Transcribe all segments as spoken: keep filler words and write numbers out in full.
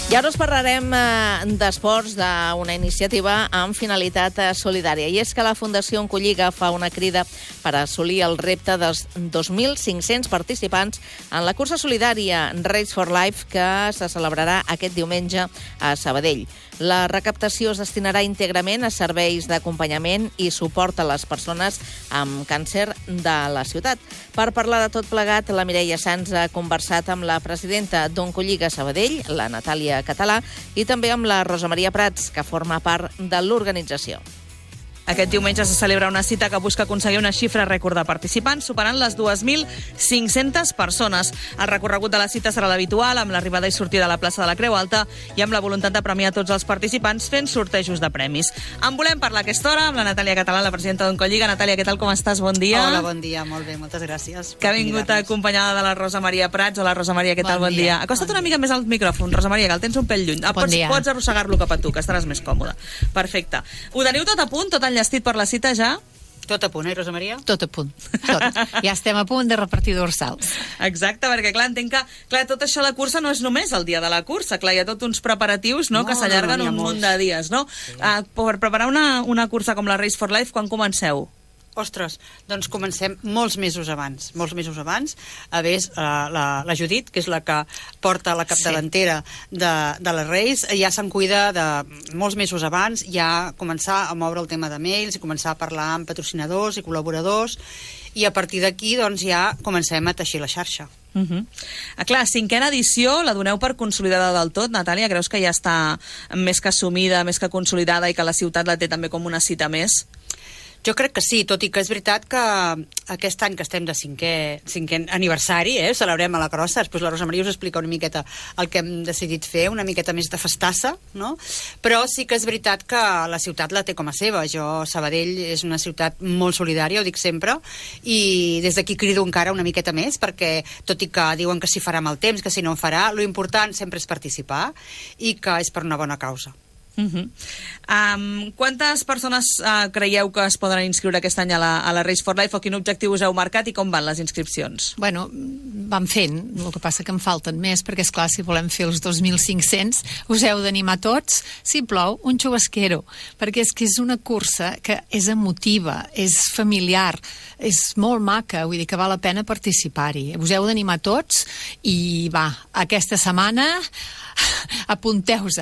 I ara us parlarem eh, d'esports, d'una iniciativa amb finalitat eh, solidària. I és que la Fundació Oncolliga fa una crida per assolir el repte dels dos mil cinc-cents participants en la cursa solidària Race for Life que se celebrarà aquest diumenge a Sabadell. La recaptació es destinarà íntegrament a serveis d'acompanyament i suport a les persones amb càncer de la ciutat. Per parlar de tot plegat, la Mireia Sans ha conversat amb la presidenta d'Oncolliga Sabadell, la Natàlia Català, i també amb la Rosa Maria Prats, que forma part de l'organització. Aquest diumenge se celebra una cita que busca aconseguir una xifra rècord de participants, superant les dues mil cinc-centes persones. El recorregut de la cita serà l'habitual, amb l'arribada i sortida a la plaça de la Creu Alta i amb la voluntat de premiar tots els participants fent sortejos de premis. En volem parlar a aquesta hora amb la Natàlia Català, la presidenta d'Oncolliga. Natàlia, què tal, com estàs? Bon dia. Hola, bon dia, molt bé, moltes gràcies. Que ha vingut acompanyada de la Rosa Maria Prats. Hola, Rosa Maria, què tal? Bon, bon dia. dia. Acosta't bon una mica més al micròfon, Rosa Maria, que el tens un pèl lluny. Bon pots, dia. Pots arrossegar-lo cap a tu, que estaràs més còmode. Perfecte. Ho teniu tot a punt, tot enllestit per la cita ja? Tot a punt, eh, Rosa Maria? Tot a punt, tot. Ja estem a punt de repartir dorsals. Exacte, perquè clar, entenc que clar, tot això de la cursa no és només el dia de la cursa, clar, hi ha tots uns preparatius no, no, que s'allarguen no, no, un molts. munt de dies, no? Sí. Uh, per preparar una, una cursa com la Race for Life, quan comenceu? Ostres, doncs comencem molts mesos abans, molts mesos abans. A més, la, la, la Judit, que és la que porta la capdavantera sí. de, de la Race, ja se'n cuida de molts mesos abans, ja començar a moure el tema de mails i començar a parlar amb patrocinadors i col·laboradors, i a partir d'aquí doncs, ja comencem a teixir la xarxa. Uh -huh. ah, clar, cinquena edició, la doneu per consolidada del tot, Natàlia? Creus que ja està més que assumida, més que consolidada i que la ciutat la té també com una cita més? Jo crec que sí, tot i que és veritat que aquest any que estem de cinquè, cinquè aniversari, eh, celebrem a la crossa, després la Rosa Maria us explica una miqueta el que hem decidit fer, una miqueta més de festassa, no? Però sí que és veritat que la ciutat la té com a seva. Jo, Sabadell és una ciutat molt solidària, ho dic sempre, i des d'aquí crido encara una miqueta més, perquè tot i que diuen que s'hi farà amb el temps, que si no en farà, lo important sempre és participar i que és per una bona causa. Uh -huh. um, quantes persones uh, creieu que es podran inscriure aquest any a la, a la Race for Life, o quin objectiu us heu marcat i com van les inscripcions? Bueno, vam fent, el que passa que en falten més, perquè és clar, si volem fer els dos mil cinc-cents us heu d'animar tots, si plou, un xubasquero, perquè és que és una cursa que és emotiva, és familiar, és molt maca, vull dir que val la pena participar-hi. Us heu d'animar tots i va, aquesta setmana apunteu-se.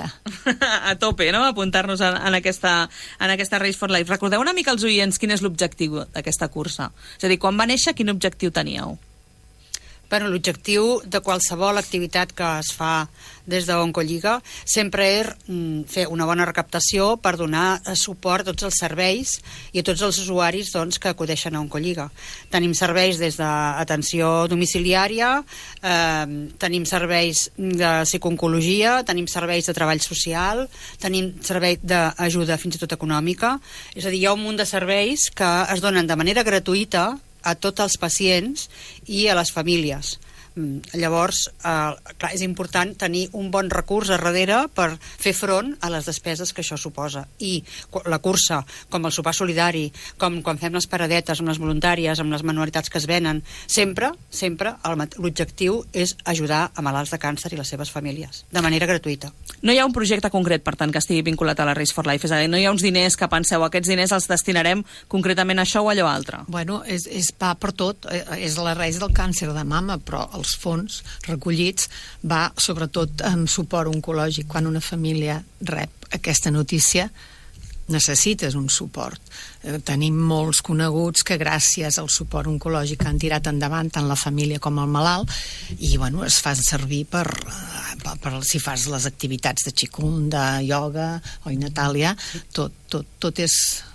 A tope, no? Apuntar-nos en, en, aquesta, en aquesta Race for Life. Recordeu una mica als oients quin és l'objectiu d'aquesta cursa? És a dir, quan va néixer, quin objectiu teníeu? Bueno, l'objectiu de qualsevol activitat que es fa des d'Oncolliga sempre és mm, fer una bona recaptació per donar suport a tots els serveis i a tots els usuaris doncs, que acudeixen a Oncolliga. Tenim serveis des d'atenció domiciliària, eh, tenim serveis de psicooncologia, tenim serveis de treball social, tenim servei d'ajuda fins i tot econòmica. És a dir, hi ha un munt de serveis que es donen de manera gratuïta a tots els pacients i a les famílies. Llavors, eh, clar, és important tenir un bon recurs a darrere per fer front a les despeses que això suposa. I la cursa, com el sopar solidari, com quan fem les paradetes amb les voluntàries, amb les manualitats que es venen, sempre, sempre l'objectiu és ajudar a malalts de càncer i les seves famílies, de manera gratuïta. No hi ha un projecte concret, per tant, que estigui vinculat a la Race for Life? És a dir, no hi ha uns diners que penseu, aquests diners els destinarem concretament a això o allò altre? Bueno, és, és va per tot, és la raïs del càncer de mama, però els fons recollits va sobretot amb suport oncològic. Quan una família rep aquesta notícia, necessites un suport. Eh, tenim molts coneguts que gràcies al suport oncològic han tirat endavant tant la família com el malalt i bueno, es fan servir per, per, per si fas les activitats de Qigong, de ioga, oi Natàlia, tot, tot, tot és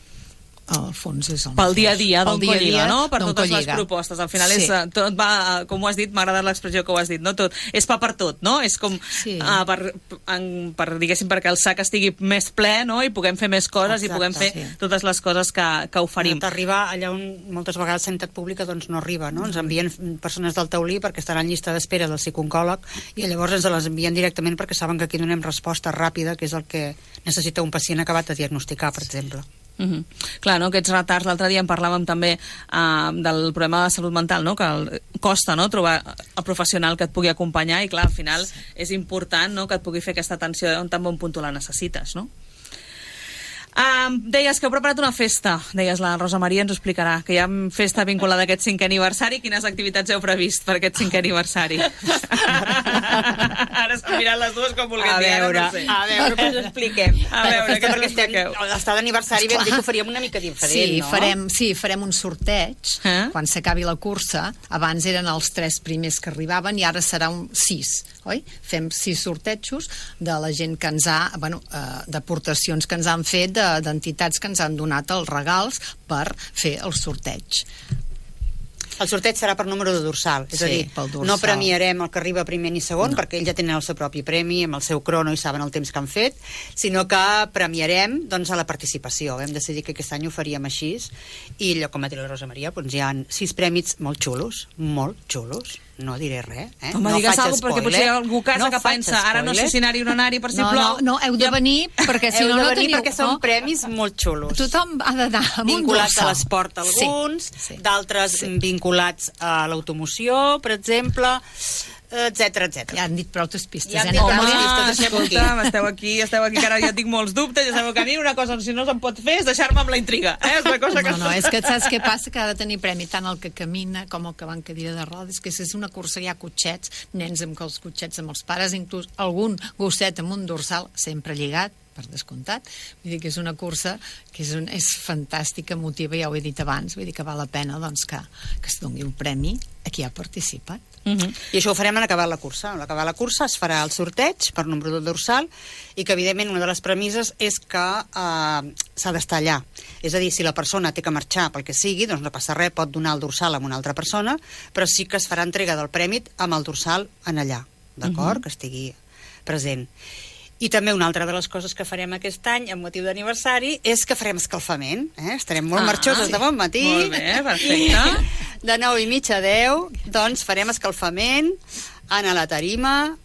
al fons és el pel dia a dia d'Oncolliga, no? Per totes les d'Oncolliga. propostes. Al final Sí. és, tot va, com ho has dit, m'ha agradat l'expressió que ho has dit, no? Tot, és pa per tot, no? És com Sí. uh, per, en, per, diguéssim, perquè el sac estigui més ple, no? I puguem fer més coses Exacte, i puguem fer sí. totes les coses que, que oferim. D'arribar allà on moltes vegades la sanitat pública doncs, no arriba, no? Ens envien persones del taulí perquè estan en llista d'espera del psicooncòleg i llavors ens les envien directament perquè saben que aquí donem resposta ràpida, que és el que necessita un pacient acabat de diagnosticar, per exemple. Uh-huh. Clar, no? Aquests retards, l'altre dia en parlàvem també uh, del problema de salut mental, no? Que el, costa, no?, trobar el professional que et pugui acompanyar i, clar, al final és important, no?, que et pugui fer aquesta atenció en tan bon punt tu la necessites, no? Uh, deies que heu preparat una festa, deies la Rosa Maria ens ho explicarà, que hi ha festa vinculada a aquest cinquè aniversari. Quines activitats heu previst per aquest cinquè aniversari? Ara s'han mirat les dues com vulguem dir, ara no sé. A veure, què us expliquem? A veure, què us expliqueu? L'estat d'aniversari vam dir que ho faríem una mica diferent, sí, no? Farem, sí, farem un sorteig eh? quan s'acabi la cursa. Abans eren els tres primers que arribaven i ara serà un sis, oi? Fem sis sortejos de la gent que ens ha, bueno, eh, d'aportacions que ens han fet, de d'entitats que ens han donat els regals per fer el sorteig. El sorteig serà per número de dorsal, és Sí, a dir, pel dorsal. no premiarem el que arriba primer ni segon, No. perquè ells ja tenen el seu propi premi amb el seu crono i saben el temps que han fet, sinó que premiarem, doncs, a la participació. Vam decidir que aquest any ho faríem així i, com ha dit la Rosa Maria, doncs hi ha sis prèmits molt xulos, molt xulos. No diré res, eh? Home, no digues faig alguna cosa, perquè potser hi ha algú casa no que faig pensa ara no sé spoiler. si anar-hi o no anar-hi per si No, plou. no, no, heu de venir perquè si Heu no, de no venir teniu... perquè són no? premis molt xulos. Tothom ha d'anar amb un Vinculats a dorsal. l'esport alguns, Sí, sí. d'altres Sí. vinculats a l'automoció, per exemple, etcètera, etcètera. Ja han dit prou pistes. Ja han eh? dit No, prou Home, pistes, deixem aquí. escolta, esteu aquí, esteu aquí, que ara jo tinc molts dubtes, ja sabeu que a mi una cosa, si no se'n pot fer, és deixar-me amb la intriga. Eh? És una cosa que... No, no, és que saps què passa? Que ha de tenir premi tant el que camina com el que va en cadira de rodes, que és una cursa, hi ha cotxets, nens amb els cotxets amb els pares, inclús algun gosset amb un dorsal sempre lligat, per descomptat. Vull dir que és una cursa que és, un, és fantàstica, emotiva, ja ho he dit abans, vull dir que val la pena doncs, que, que es doni un premi a qui ha participat. Uh -huh. I això ho farem en acabar la cursa. En acabar la cursa es farà el sorteig per número del dorsal i que, evidentment, una de les premisses és que eh, s'ha d'estar allà. És a dir, si la persona té que marxar pel que sigui, doncs no passa res, pot donar el dorsal a una altra persona, però sí que es farà entrega del premi amb el dorsal en allà, d'acord? Uh -huh. Que estigui present. I també una altra de les coses que farem aquest any amb motiu d'aniversari és que farem escalfament, eh? Estarem molt Ah, marxoses sí. de bon matí. Molt bé, perfecte. De nou i mitja a deu, doncs farem escalfament a la tarima,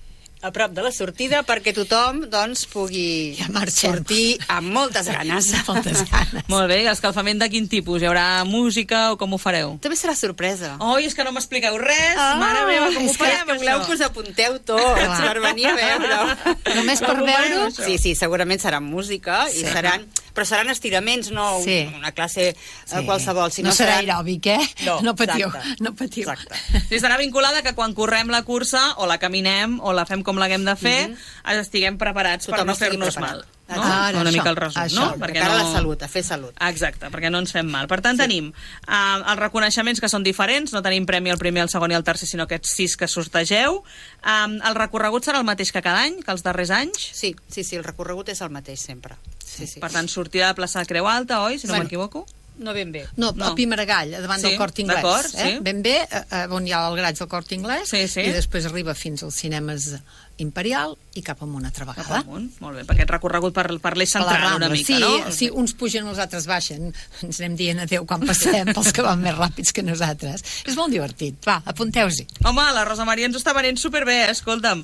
a prop de la sortida, perquè tothom doncs pugui Ja marxem. sortir amb moltes ganes. Moltes ganes. Molt bé, i escalfament de quin tipus? Hi haurà música o com ho fareu? També serà sorpresa. Oi, és que no m'expliqueu res, mare meva, com ho és que, farem, que voleu això? que us apunteu tots per venir a veure-ho. Només per Com ho farem, veure-ho? això? Sí, sí, segurament serà música, i Sí. seran, però seran estiraments, no Sí. una classe sí. qualsevol, sinó no serà seran... aeròbic, eh? No, no patiu, exacte. no patiu. Exacte. Sí, estarà vinculada que quan correm la cursa, o la caminem, o la fem com l'haguem de fer, estiguem preparats per Tothom no estigui fer-nos preparat. mal. No? Ah, una això, mica el resum, això. no? Perquè no... a la salut, a fer salut. Exacte, perquè no ens fem mal. Per tant, sí. tenim uh, els reconeixements que són diferents, no tenim premi al primer, al segon i al tercer, sinó aquests sis que sortegeu. Um, el recorregut serà el mateix que cada any, que els darrers anys? Sí, sí, sí, el recorregut és el mateix sempre. Sí, sí. Per tant, sortida de plaça de Creu Alta, oi? Si no Bueno. m'equivoco. No ben bé. No, No. a Pimargall, davant Sí, del Corte Inglés. d'acord, eh? sí. Ben bé, eh, eh, on hi ha el garatge del Corte Inglés, Sí, sí. i després arriba fins als cinemes Imperial i cap amunt altra Cap vegada. amunt, molt bé, per aquest recorregut per, per l'eix Per la central Rambla. una mica, sí, no? sí, uns pugen, els altres baixen. Ens anem dient adéu quan passem pels que van més ràpids que nosaltres. És molt divertit. Va, apunteu-s'hi. Home, la Rosa Maria ens ho està venent superbé, escolta'm.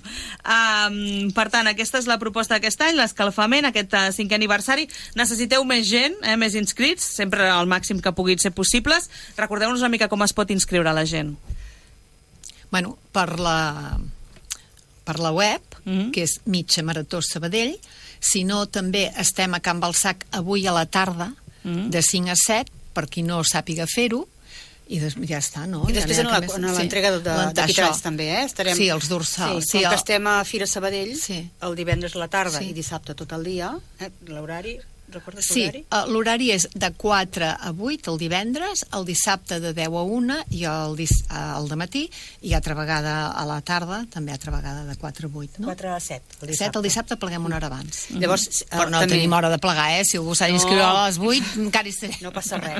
Um, per tant, aquesta és la proposta d'aquest any, l'escalfament, aquest uh, cinquè aniversari. Necessiteu més gent, eh, més inscrits, sempre al màxim que puguin ser possibles. Recordeu-nos una mica com es pot inscriure la gent. Bueno, per la, per la web, Mhm. que és Mitja Marató Sabadell, si no també estem a Can Balsac avui a la tarda, Mhm. de cinc a set, per qui no sàpiga fer-ho, i des, ja està, no? I després ja en n'hi ha la- que més- en l'entrega de, de, de Això. quitralls també, eh? Estarem... Sí, els dorsals. Sí, Sí, com el- que estem a Fira Sabadell, Sí. el divendres a la tarda Sí. i dissabte tot el dia, eh? L'horari, recordes Sí, l'horari? eh, l'horari és de quatre a vuit el divendres, el dissabte de deu a una i el, dis, eh, el dematí, i altra vegada a la tarda, també altra vegada de quatre a vuit, no? quatre a set, el set dissabte. el dissabte pleguem una hora abans. Llavors, eh, Però no també- tenim hora de plegar, eh? Si algú s'ha d'inscriure No. a les vuit, encara hi seré. No passa res.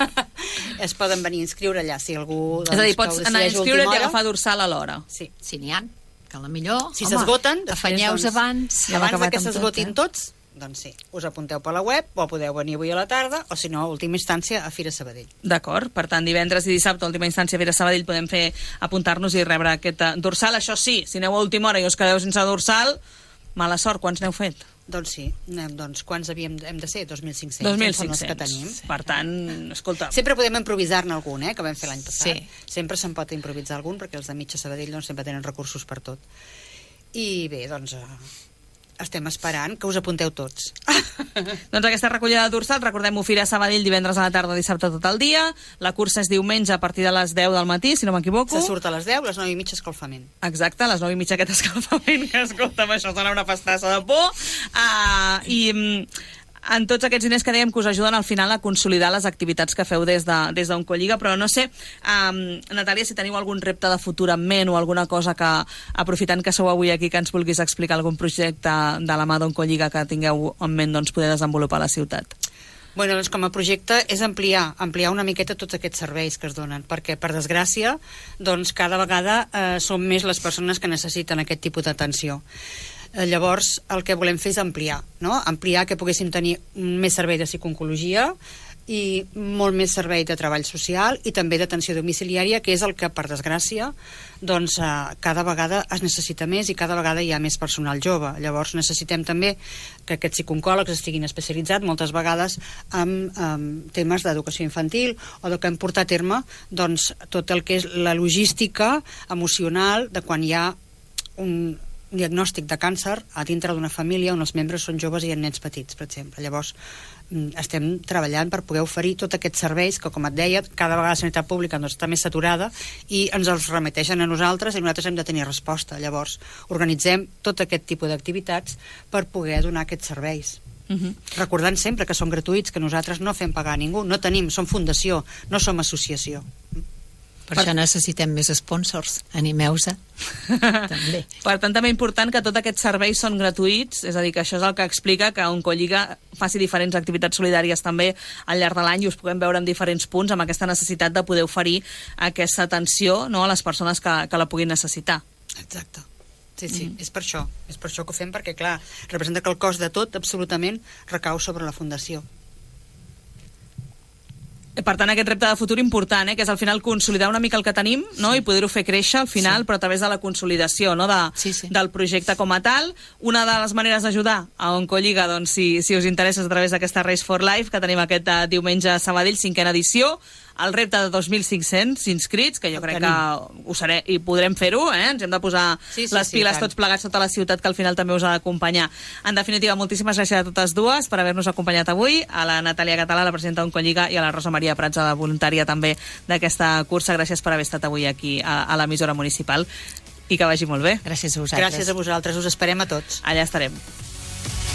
Es poden venir a inscriure allà, si algú... Doncs, És a dir, que ho pots anar a decideix a inscriure't última i hora. agafar dorsal a l'hora. Sí. Si n'hi ha, que la millor... Si home, s'esgoten, després, afanyeu-vos doncs, abans. Ja hem abans de acabat que amb s'esgotin tot, eh? tots, doncs sí, us apunteu per la web, o podeu venir avui a la tarda, o si no, a última instància, a Fira Sabadell. D'acord, per tant, divendres i dissabte, a última instància, a Fira Sabadell, podem fer apuntar-nos i rebre aquest uh, dorsal. Això sí, si aneu a última hora i us quedeu sense dorsal, mala sort, quants n'heu fet? Doncs sí, anem, doncs quants havíem, hem de ser? dos mil cinc-cents. dos mil Són els que cinc-cents. tenim. Per tant, escolta... Sempre podem improvisar-ne algun, eh, que vam fer l'any passat. Sí. Sempre se'n pot improvisar algun, perquè els de Mitja Sabadell doncs, sempre tenen recursos per tot. I bé, doncs... Eh, estem esperant que us apunteu tots. Doncs aquesta recollida de dorsals, recordem-ho, Fira Sabadell divendres a la tarda, dissabte tot el dia. La cursa és diumenge a partir de les deu del matí, si no m'equivoco. Se surt a les deu, les nou i mitja escalfament. Exacte, a les nou i mitja aquest escalfament, que escolta'm, això serà una pastassa de por. Uh, I... en tots aquests diners que dèiem que us ajuden al final a consolidar les activitats que feu des de, des d'Oncolliga, però no sé, um, Natàlia, si teniu algun repte de futur en ment o alguna cosa que, aprofitant que sou avui aquí, que ens vulguis explicar algun projecte de la mà d'Oncolliga que tingueu en ment, doncs, poder desenvolupar a la ciutat. Bueno, doncs com a projecte és ampliar, ampliar una miqueta tots aquests serveis que es donen, perquè, per desgràcia, doncs cada vegada eh, són més les persones que necessiten aquest tipus d'atenció. Llavors, el que volem fer és ampliar, no? Ampliar que poguéssim tenir més servei de psico-oncologia i molt més servei de treball social i també d'atenció domiciliària, que és el que, per desgràcia, doncs, eh, cada vegada es necessita més i cada vegada hi ha més personal jove. Llavors necessitem també que aquests psicooncòlegs estiguin especialitzats moltes vegades en, en temes d'educació infantil o de que hem portat a terme doncs, tot el que és la logística emocional de quan hi ha un diagnòstic de càncer a dintre d'una família on els membres són joves i hi ha nens petits, per exemple. Llavors, estem treballant per poder oferir tots aquests serveis que, com et deia, cada vegada la sanitat pública doncs, està més saturada i ens els remeteixen a nosaltres i nosaltres hem de tenir resposta. Llavors, organitzem tot aquest tipus d'activitats per poder donar aquests serveis. Uh-huh. Recordant sempre que són gratuïts, que nosaltres no fem pagar a ningú, no tenim, som fundació, no som associació. Per, per això necessitem més sponsors. Animeu-se. També. Per tant, també important que tots aquests serveis són gratuïts, és a dir, que això és el que explica que Oncolliga faci diferents activitats solidàries també al llarg de l'any i us puguem veure en diferents punts amb aquesta necessitat de poder oferir aquesta atenció, no, a les persones que, que la puguin necessitar. Exacte. Sí, sí, mm. és per això. És per això que ho fem, perquè, clar, representa que el cost de tot, absolutament, recau sobre la Fundació. Per tant, aquest repte de futur important, eh, que és al final consolidar una mica el que tenim, no? Sí. I poder-ho fer créixer al final, sí. Però a través de la consolidació, no? de, sí, sí. del projecte com a tal. Una de les maneres d'ajudar a Oncolliga, doncs, si, si us interessa, a través d'aquesta Race for Life, que tenim aquest uh, diumenge a Sabadell, cinquena edició, el repte de dos mil cinc-cents inscrits, que jo crec que ho seré i podrem fer-ho, eh? Ens hem de posar sí, sí, les piles sí, tots plegats tota la ciutat, que al final també us ha d'acompanyar. En definitiva, moltíssimes gràcies a totes dues per haver-nos acompanyat avui, a la Natàlia Català, la presidenta d'Oncolliga, i a la Rosa Maria Prats, la voluntària també d'aquesta cursa. Gràcies per haver estat avui aquí a, a l'emissora municipal i que vagi molt bé. Gràcies a vosaltres. Gràcies a vosaltres, us esperem a tots. Allà estarem.